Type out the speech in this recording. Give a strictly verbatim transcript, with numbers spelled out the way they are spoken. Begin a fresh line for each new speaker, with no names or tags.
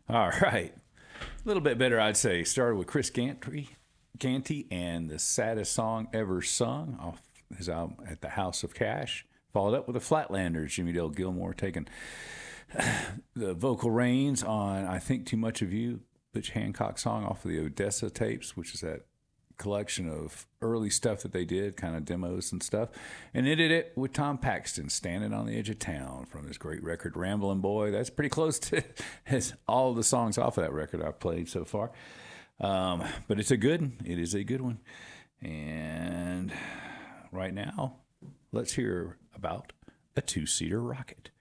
All right. A little bit better, I'd say. Started with Chris Canty, Canty and the saddest song ever sung off his album At the House of Cash. Followed up with the Flatlanders, Jimmy Dale Gilmore taking the vocal reins on I Think Too Much of You, Butch Hancock song off of the Odessa tapes, which is that collection of early stuff that they did, kind of demos and stuff. And ended it with Tom Paxton, Standing on the Edge of Town, from his great record, Ramblin' Boy. That's pretty close to his, all the songs off of that record I've played so far. Um, but it's a good one. It is a good one. And right now, let's hear about a two-seater rocket.